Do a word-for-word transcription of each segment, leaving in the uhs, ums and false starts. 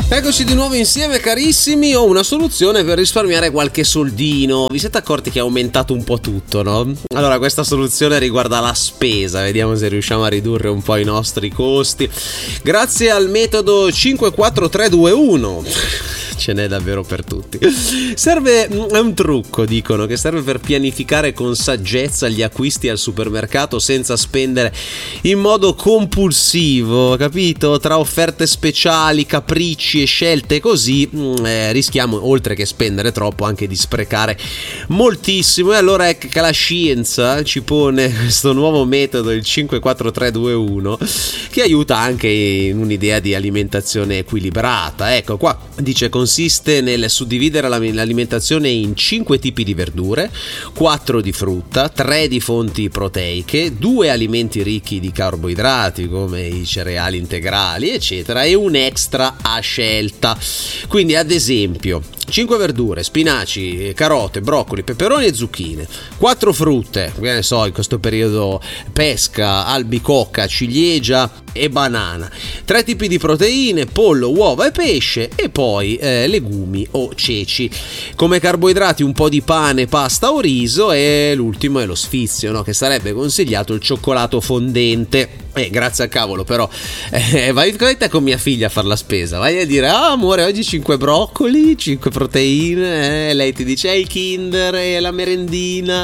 Eccoci di nuovo insieme carissimi, ho una soluzione per risparmiare qualche soldino. Vi siete accorti che è aumentato un po' tutto, no? Allora questa soluzione riguarda la spesa, vediamo se riusciamo a ridurre un po' i nostri costi grazie al metodo cinque quattro tre due uno. Ce n'è davvero per tutti. Serve, è un trucco, dicono, che serve per pianificare con saggezza gli acquisti al supermercato senza spendere in modo compulsivo, capito? Tra offerte speciali, capricci e scelte così eh, rischiamo, oltre che spendere troppo, anche di sprecare moltissimo. E allora è che la scienza ci pone questo nuovo metodo, il cinque quattro tre due uno, che aiuta anche in un'idea di alimentazione equilibrata. Ecco qua, dice con consiste nel suddividere l'alimentazione in cinque tipi di verdure, quattro di frutta, tre di fonti proteiche, due alimenti ricchi di carboidrati come i cereali integrali eccetera e un extra a scelta. Quindi ad esempio cinque verdure, spinaci, carote, broccoli, peperoni e zucchine, quattro frutte, che ne so, in questo periodo pesca, albicocca, ciliegia e banana, tre tipi di proteine, pollo, uova e pesce, e poi eh, legumi o ceci. Come carboidrati un po' di pane, pasta o riso, e l'ultimo è lo sfizio, no? Che sarebbe consigliato il cioccolato fondente. Eh, grazie al cavolo, però eh, vai, vai te con mia figlia a fare la spesa, vai a dire: ah amore, oggi cinque broccoli, cinque proteine, eh, lei ti dice: eh, il Kinder e la merendina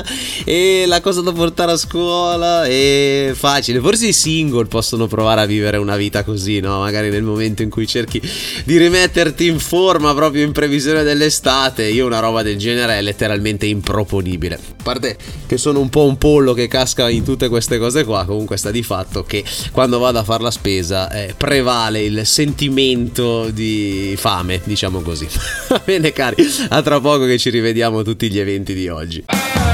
e la cosa da portare a scuola. È facile, forse i single possono provare a vivere una vita così, no? Magari nel momento in cui cerchi di rimetterti in forma proprio in previsione dell'estate. Io una roba del genere è letteralmente improponibile. A parte che sono un po' un pollo che casca in tutte queste cose qua, comunque sta di fatto che quando vado a fare la spesa eh, prevale il sentimento di fame, diciamo così. Va bene cari, a tra poco che ci rivediamo tutti gli eventi di oggi.